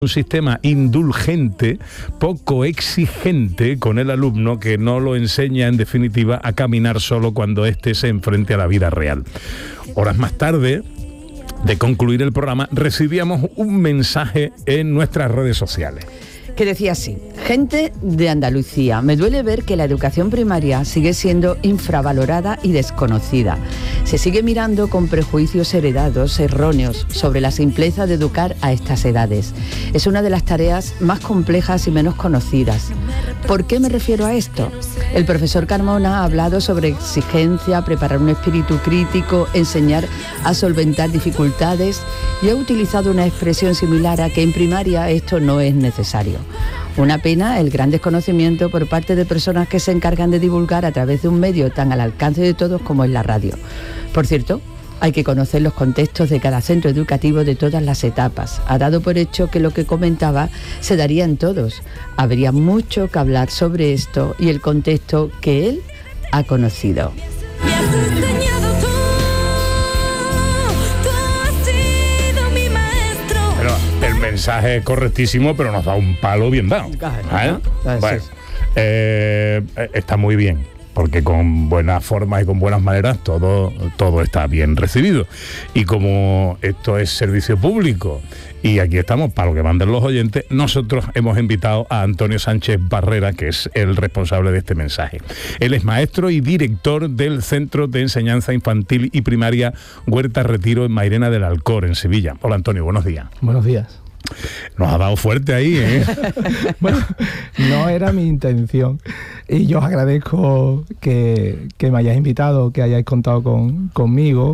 un sistema indulgente, poco exigente con el alumno, que no lo enseña en definitiva a caminar solo cuando éste se enfrente a la vida real. Horas más tarde de concluir el programa, recibíamos un mensaje en nuestras redes sociales que decía así: gente de Andalucía, me duele ver que la educación primaria sigue siendo infravalorada y desconocida. Se sigue mirando con prejuicios heredados, erróneos, sobre la simpleza de educar a estas edades. Es una de las tareas más complejas y menos conocidas. ¿Por qué me refiero a esto? El profesor Carmona ha hablado sobre exigencia, preparar un espíritu crítico, enseñar a solventar dificultades, y ha utilizado una expresión similar a que en primaria esto no es necesario. Una pena el gran desconocimiento por parte de personas que se encargan de divulgar a través de un medio tan al alcance de todos como es la radio. Por cierto, hay que conocer los contextos de cada centro educativo de todas las etapas. Ha dado por hecho que lo que comentaba se daría en todos. Habría mucho que hablar sobre esto y el contexto que él ha conocido. El mensaje es correctísimo, pero nos da un palo bien dado. Bueno, está muy bien, porque con buenas formas y con buenas maneras todo está bien recibido. Y como esto es servicio público y aquí estamos para lo que manden los oyentes, nosotros hemos invitado a Antonio Sánchez Barrera, que es el responsable de este mensaje. Él es maestro y director del Centro de Enseñanza Infantil y Primaria Huerta Retiro en Mairena del Alcor, en Sevilla. Hola, Antonio, buenos días. Buenos días. Nos ha dado fuerte ahí, ¿eh? Bueno, no era mi intención. Y yo os agradezco que me hayáis invitado, que hayáis contado conmigo.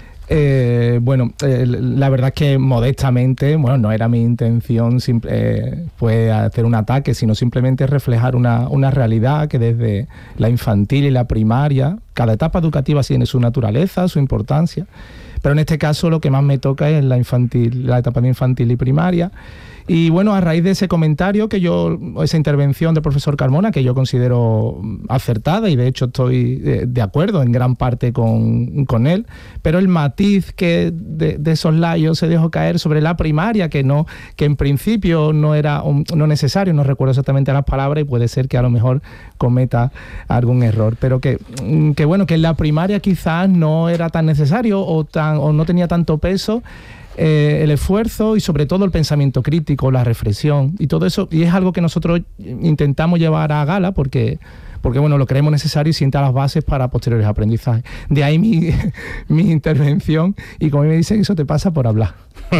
La verdad es que modestamente, no era mi intención fue hacer un ataque, sino simplemente reflejar una realidad que desde la infantil y la primaria, cada etapa educativa tiene su naturaleza, su importancia. Pero en este caso lo que más me toca es la etapa de infantil y primaria. Y bueno, a raíz de ese comentario esa intervención del profesor Carmona, que yo considero acertada y de hecho estoy de acuerdo en gran parte con él, pero el matiz que de esos layos se dejó caer sobre la primaria, que en principio no era no necesario, no recuerdo exactamente las palabras y puede ser que a lo mejor cometa algún error, pero que en la primaria quizás no era tan necesario o no tenía tanto peso el esfuerzo y sobre todo el pensamiento crítico, la reflexión y todo eso, y es algo que nosotros intentamos llevar a gala porque lo creemos necesario y sienta las bases para posteriores aprendizajes. De ahí mi intervención, y como me dicen, eso te pasa por hablar.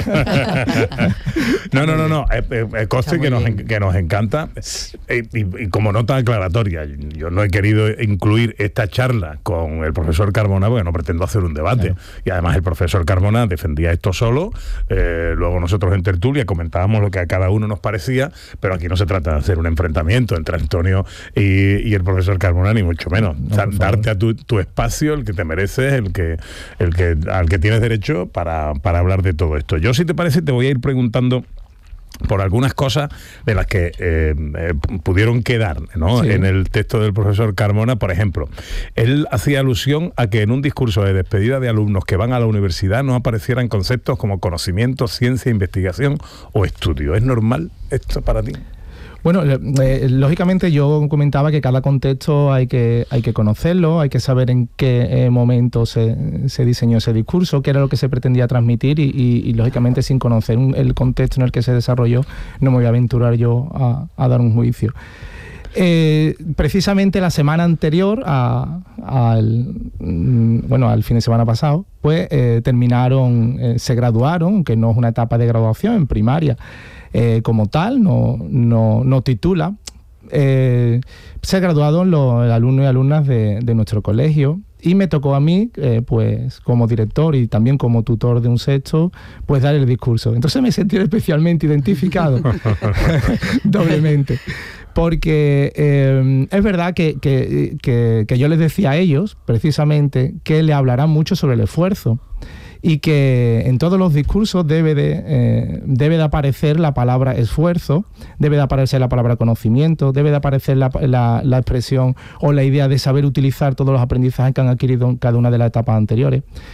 No. Coste que nos encanta. Y como nota aclaratoria, yo no he querido incluir esta charla con el profesor Carmona porque no pretendo hacer un debate. Claro. Y además el profesor Carmona defendía esto solo. Luego nosotros en tertulia comentábamos lo que a cada uno nos parecía, pero aquí no se trata de hacer un enfrentamiento entre Antonio y el profesor Carmona, ni mucho menos. Darte a tu espacio, el que te mereces, al que tienes derecho para hablar de todo esto. Yo, si te parece, te voy a ir preguntando por algunas cosas de las que pudieron quedar, ¿no? Sí. En el texto del profesor Carmona. Por ejemplo, él hacía alusión a que en un discurso de despedida de alumnos que van a la universidad no aparecieran conceptos como conocimiento, ciencia, investigación o estudio. ¿Es normal esto para ti? Bueno, lógicamente yo comentaba que cada contexto hay que conocerlo, hay que saber en qué momento se diseñó ese discurso, qué era lo que se pretendía transmitir y lógicamente sin conocer el contexto en el que se desarrolló no me voy a aventurar yo a dar un juicio. Precisamente la semana anterior al fin de semana pasado, pues se graduaron, aunque no es una etapa de graduación en primaria, como tal, no titula. Se graduaron los alumnos y alumnas de nuestro colegio y me tocó a mí, pues como director y también como tutor de un sexto, pues dar el discurso. Entonces me sentí especialmente identificado, doblemente. Porque es verdad que yo les decía a ellos, precisamente, que le hablarán mucho sobre el esfuerzo y que en todos los discursos debe de aparecer la palabra esfuerzo, debe de aparecer la palabra conocimiento, debe de aparecer la expresión o la idea de saber utilizar todos los aprendizajes que han adquirido en cada una de las etapas anteriores.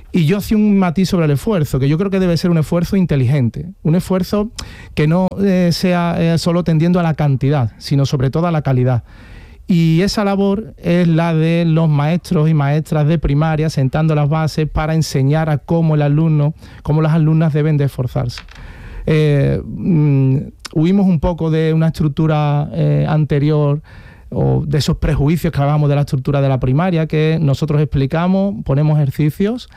Y yo hacía un matiz sobre el esfuerzo, que yo creo que debe ser un esfuerzo inteligente, un esfuerzo que no sea solo tendiendo a la cantidad, sino sobre todo a la calidad. Y esa labor es la de los maestros y maestras de primaria, sentando las bases para enseñar a cómo el alumno, cómo las alumnas deben de esforzarse. Huimos un poco de una estructura anterior, o de esos prejuicios que hablábamos de la estructura de la primaria, que nosotros explicamos, ponemos ejercicios,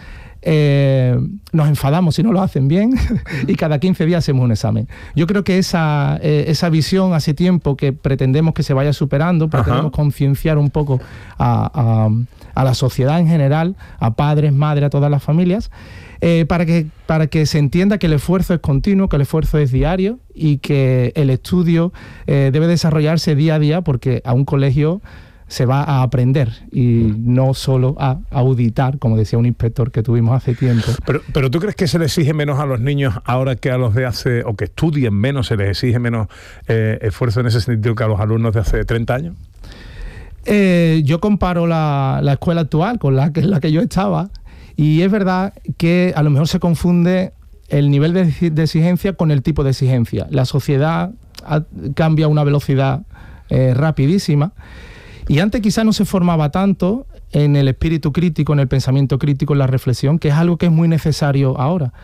nos enfadamos si no lo hacen bien y cada 15 días hacemos un examen. Yo creo que esa visión hace tiempo que pretendemos que se vaya superando, pretendemos concienciar un poco a la sociedad en general, a padres, madres, a todas las familias, para que se entienda que el esfuerzo es continuo, que el esfuerzo es diario y que el estudio debe desarrollarse día a día, porque a un colegio se va a aprender y no solo a auditar, como decía un inspector que tuvimos hace tiempo. Pero ¿tú crees que se les exige menos a los niños ahora que a los de hace, o que estudien menos, se les exige menos esfuerzo en ese sentido que a los alumnos de hace 30 años? Yo comparo la escuela actual con la que yo estaba, y es verdad que a lo mejor se confunde el nivel de exigencia con el tipo de exigencia. La sociedad cambia a una velocidad rapidísima, y antes quizás no se formaba tanto en el espíritu crítico, en el pensamiento crítico, en la reflexión, que es algo que es muy necesario ahora.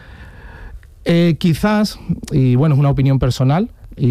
Quizás, y bueno, es una opinión personal y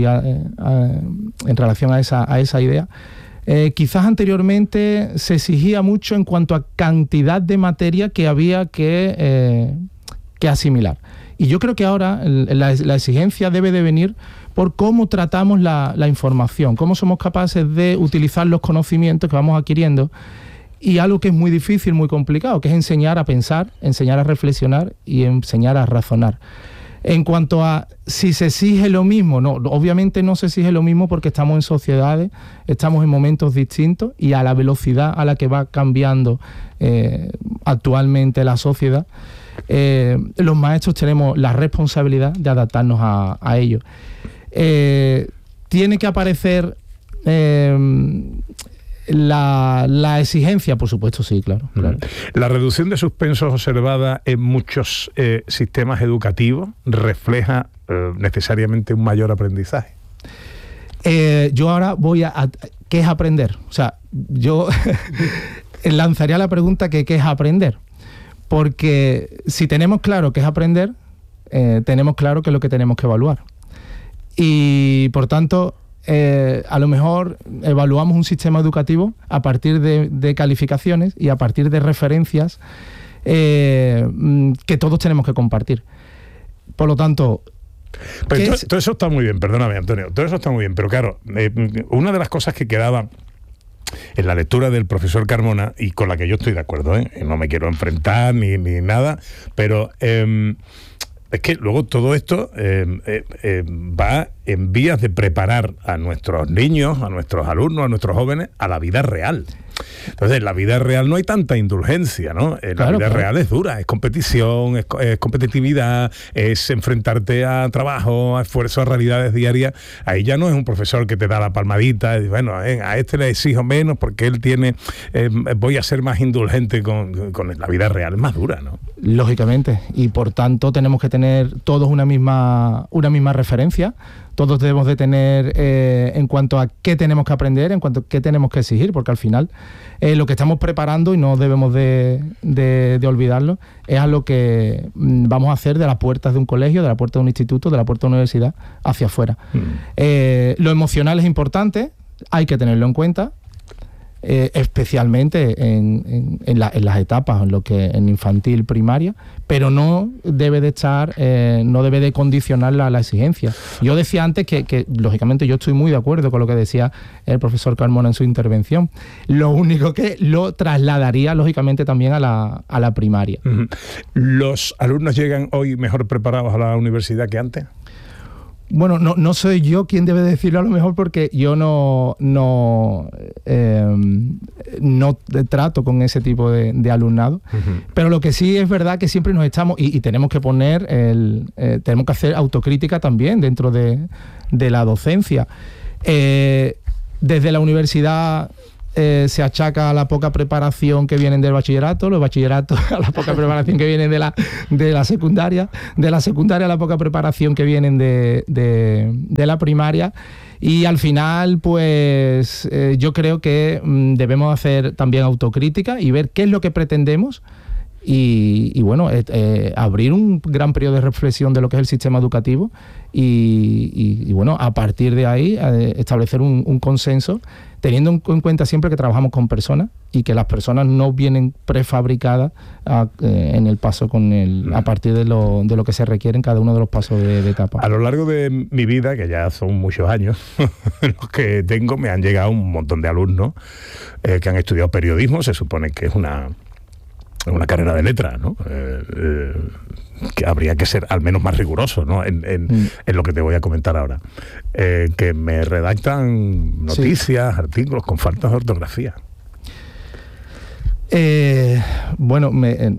en relación a esa idea, quizás anteriormente se exigía mucho en cuanto a cantidad de materia que había que asimilar. Y yo creo que ahora la exigencia debe de venir por cómo tratamos la información, cómo somos capaces de utilizar los conocimientos que vamos adquiriendo, y algo que es muy difícil, muy complicado, que es enseñar a pensar, enseñar a reflexionar y enseñar a razonar. En cuanto a si se exige lo mismo, no, obviamente no se exige lo mismo, porque estamos en sociedades, estamos en momentos distintos, y a la velocidad a la que va cambiando actualmente la sociedad, los maestros tenemos la responsabilidad de adaptarnos a ello. Tiene que aparecer la exigencia, por supuesto, sí, claro. La reducción de suspensos observada en muchos sistemas educativos refleja necesariamente un mayor aprendizaje. Yo ahora voy a ¿qué es aprender? O sea, yo lanzaría la pregunta que ¿qué es aprender? Porque si tenemos claro qué es aprender, tenemos claro qué es lo que tenemos que evaluar. Y por tanto, a lo mejor evaluamos un sistema educativo a partir de calificaciones y a partir de referencias que todos tenemos que compartir. Por lo tanto... Pero todo eso está muy bien, perdóname, Antonio, todo eso está muy bien, pero claro, una de las cosas que quedaba en la lectura del profesor Carmona, y con la que yo estoy de acuerdo, no me quiero enfrentar ni nada, pero es que luego todo esto va en vías de preparar a nuestros niños, a nuestros alumnos, a nuestros jóvenes, a la vida real. Entonces, en la vida real no hay tanta indulgencia, ¿no? La vida real es dura, es competición, es competitividad, es enfrentarte a trabajo, a esfuerzo, a realidades diarias. Ahí ya no es un profesor que te da la palmadita y bueno, a este le exijo menos porque él tiene, voy a ser más indulgente con la vida real, es más dura, ¿no? Lógicamente, y por tanto tenemos que tener todos una misma referencia. Todos debemos de tener en cuanto a qué tenemos que aprender, en cuanto a qué tenemos que exigir, porque al final lo que estamos preparando, y no debemos de olvidarlo, es a lo que vamos a hacer de las puertas de un colegio, de la puerta de un instituto, de la puerta de una universidad, hacia afuera. Lo emocional es importante, hay que tenerlo en cuenta, especialmente en las etapas en infantil, primaria, pero no debe de estar, no debe de condicionar la exigencia. Yo decía antes que lógicamente yo estoy muy de acuerdo con lo que decía el profesor Carmona en su intervención. Lo único que lo trasladaría lógicamente también a la primaria. ¿Los alumnos llegan hoy mejor preparados a la universidad que antes? Bueno, no soy yo quien debe decirlo a lo mejor, porque yo no trato con ese tipo de alumnado, pero lo que sí es verdad que siempre nos estamos, y tenemos que poner, tenemos que hacer autocrítica también dentro de la docencia. Desde la universidad se achaca a la poca preparación que vienen del bachillerato, los bachilleratos a la poca preparación que vienen de la secundaria, de la secundaria a la poca preparación que vienen de la primaria. Y al final, pues yo creo que debemos hacer también autocrítica y ver qué es lo que pretendemos y bueno, abrir un gran periodo de reflexión de lo que es el sistema educativo y bueno, a partir de ahí establecer un consenso, teniendo en cuenta siempre que trabajamos con personas y que las personas no vienen prefabricadas en el paso a partir de lo que se requiere en cada uno de los pasos de etapa. A lo largo de mi vida, que ya son muchos años, los que tengo, me han llegado un montón de alumnos que han estudiado periodismo. Se supone que es una carrera de letras, ¿no? Que habría que ser al menos más riguroso, ¿no? En lo que te voy a comentar ahora. Que me redactan noticias, artículos con faltas de ortografía. Bueno,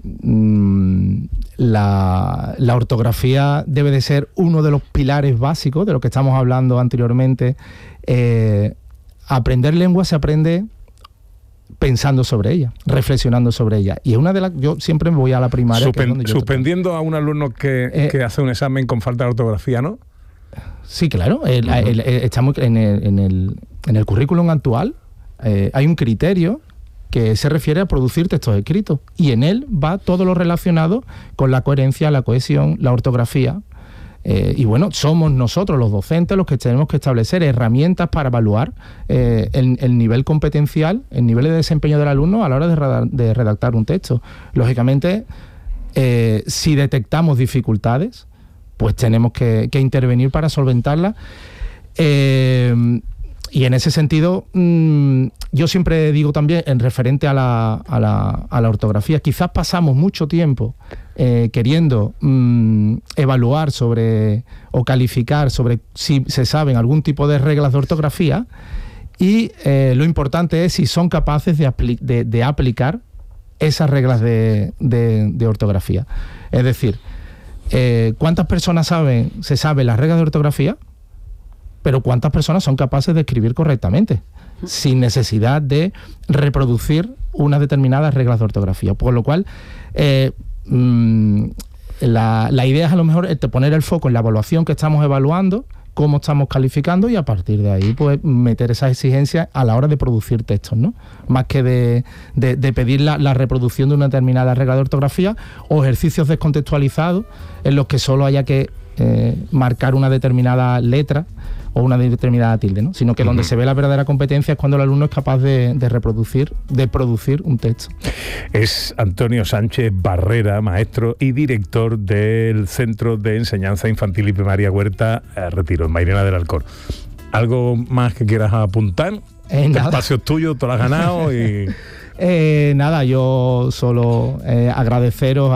la ortografía debe de ser uno de los pilares básicos de lo que estamos hablando anteriormente. Aprender lengua se aprende pensando sobre ella, reflexionando sobre ella. Y es una de las... Yo siempre me voy a la primaria... suspendiendo a un alumno que hace un examen con falta de ortografía, ¿no? Sí, claro. Estamos en el currículum actual. Hay un criterio que se refiere a producir textos escritos. Y en él va todo lo relacionado con la coherencia, la cohesión, la ortografía. Y bueno, somos nosotros los docentes los que tenemos que establecer herramientas para evaluar el nivel competencial, el nivel de desempeño del alumno a la hora de redactar un texto. Lógicamente, si detectamos dificultades, pues tenemos que intervenir para solventarlas. Y en ese sentido, yo siempre digo también, en referente a la ortografía, quizás pasamos mucho tiempo queriendo evaluar sobre o calificar sobre si se saben algún tipo de reglas de ortografía, y lo importante es si son capaces de aplicar esas reglas de ortografía. Es decir, ¿cuántas personas se saben las reglas de ortografía? Pero ¿cuántas personas son capaces de escribir correctamente sin necesidad de reproducir unas determinadas reglas de ortografía? Por lo cual, la idea es a lo mejor poner el foco en la evaluación que estamos evaluando, cómo estamos calificando, y a partir de ahí pues meter esas exigencias a la hora de producir textos, ¿no? Más que de pedir la reproducción de una determinada regla de ortografía o ejercicios descontextualizados en los que solo haya que marcar una determinada letra o una determinada tilde, ¿no? Sino que donde se ve la verdadera competencia es cuando el alumno es capaz de producir un texto. Es Antonio Sánchez Barrera, maestro y director del Centro de Enseñanza Infantil y Primaria Huerta Retiro, en Mairena del Alcor. ¿Algo más que quieras apuntar? El espacio es tuyo, tú lo has ganado y... Nada, yo solo agradeceros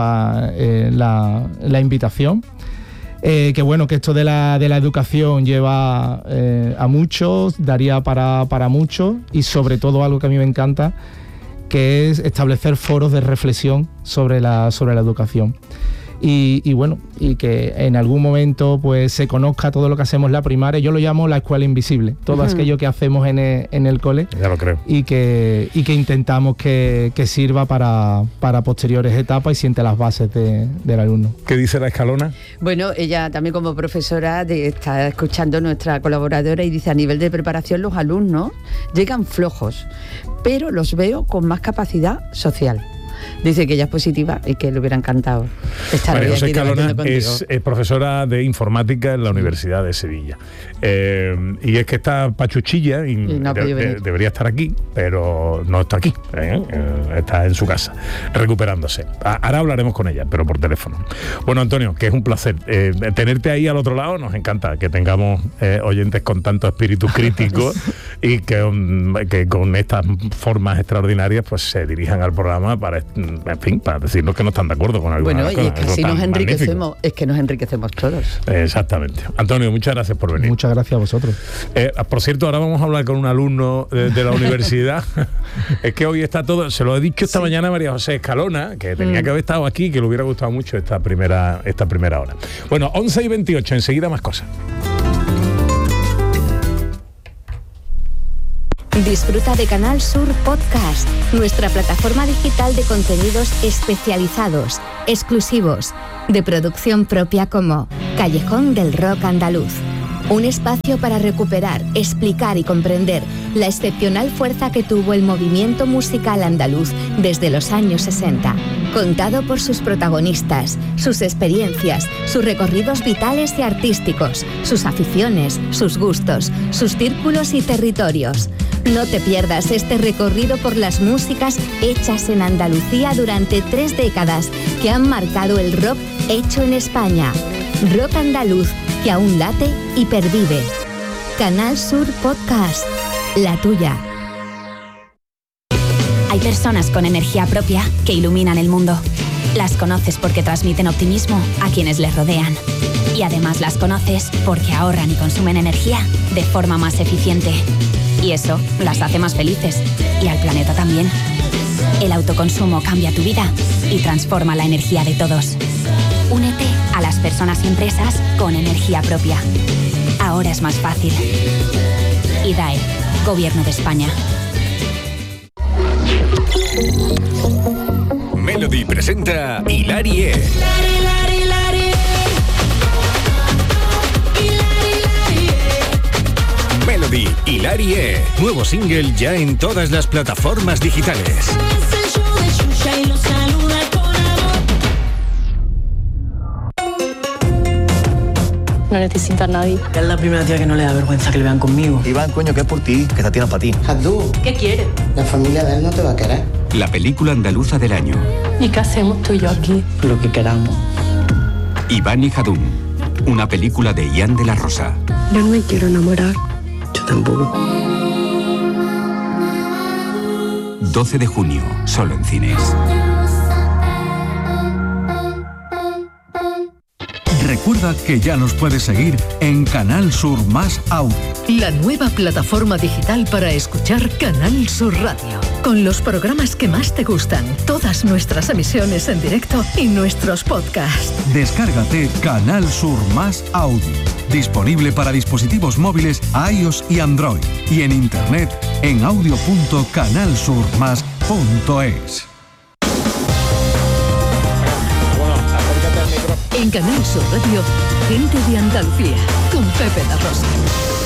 la invitación. Que bueno, que esto de la educación lleva a muchos, daría para mucho, y sobre todo algo que a mí me encanta, que es establecer foros de reflexión sobre la educación. Y bueno, y que en algún momento pues se conozca todo lo que hacemos en la primaria. Yo lo llamo la escuela invisible, todo aquello que hacemos en el cole. Ya lo creo. Y que intentamos que sirva para posteriores etapas y siente las bases del alumno. ¿Qué dice la Escalona? Bueno, ella también como profesora está escuchando nuestra colaboradora y dice: a nivel de preparación los alumnos llegan flojos, pero los veo con más capacidad social. Dice que ella es positiva y que le hubiera encantado estar María José aquí Escalona contigo. es profesora de informática en la Universidad de Sevilla. Y es que está pachuchilla y no debería estar aquí, pero no está aquí. Está en su casa, recuperándose. Ahora hablaremos con ella, pero por teléfono. Bueno, Antonio, que es un placer tenerte ahí al otro lado. Nos encanta que tengamos oyentes con tanto espíritu crítico y que con estas formas extraordinarias pues se dirijan al programa para decirnos que no están de acuerdo con alguna cosa. Bueno, y es que así nos enriquecemos, es que nos enriquecemos todos. Exactamente. Antonio, muchas gracias por venir. Muchas gracias a vosotros. Por cierto, ahora vamos a hablar con un alumno de la universidad. Es que hoy está todo, se lo he dicho esta mañana a María José Escalona, que tenía que haber estado aquí, que le hubiera gustado mucho esta primera hora. Bueno, 11:28, enseguida más cosas. Disfruta de Canal Sur Podcast, nuestra plataforma digital de contenidos especializados, exclusivos, de producción propia como Callejón del Rock Andaluz. Un espacio para recuperar, explicar y comprender la excepcional fuerza que tuvo el movimiento musical andaluz desde los años 60. Contado por sus protagonistas, sus experiencias, sus recorridos vitales y artísticos, sus aficiones, sus gustos, sus círculos y territorios. No te pierdas este recorrido por las músicas hechas en Andalucía durante 3 décadas que han marcado el rock hecho en España. Rock andaluz que aún late y pervive. Canal Sur Podcast, la tuya. Hay personas con energía propia que iluminan el mundo. Las conoces porque transmiten optimismo a quienes les rodean. Y además las conoces porque ahorran y consumen energía de forma más eficiente. Y eso las hace más felices. Y al planeta también. El autoconsumo cambia tu vida y transforma la energía de todos. Únete a las personas y empresas con energía propia. Ahora es más fácil. IDAE, Gobierno de España. Melody presenta Hilarie. Melody Hilarie. Nuevo single ya en todas las plataformas digitales. No necesito a nadie. Es la primera tía que no le da vergüenza que le vean conmigo. Iván, coño, que es por ti, que esta tía no es para ti. Jadú, ¿qué quieres? La familia de él no te va a querer. La película andaluza del año. ¿Y qué hacemos tú y yo aquí? Lo que queramos. Iván y Jadún. Una película de Ian de la Rosa. Yo no me quiero enamorar. Yo tampoco. 12 de junio, solo en cines. Recuerda que ya nos puedes seguir en Canal Sur Más Audio. La nueva plataforma digital para escuchar Canal Sur Radio. Con los programas que más te gustan, todas nuestras emisiones en directo y nuestros podcasts. Descárgate Canal Sur Más Audio. Disponible para dispositivos móviles iOS y Android. Y en internet en audio.canalsurmas.es. En Canal Sur Radio, gente de Andalucía, con Pepe La Rosa.